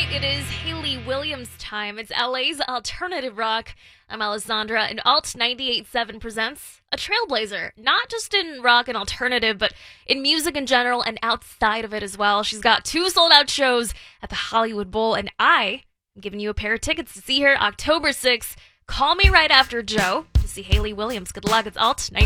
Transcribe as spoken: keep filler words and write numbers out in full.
It is Hayley Williams time. It's L A's alternative rock. I'm Alessandra, and Alt ninety-eight point seven presents a trailblazer, not just in rock and alternative, but in music in general and outside of it as well. She's got two sold-out shows at the Hollywood Bowl, and I am giving you a pair of tickets to see her October sixth. Call me right after Joe to see Hayley Williams. Good luck. It's Alt ninety-eight.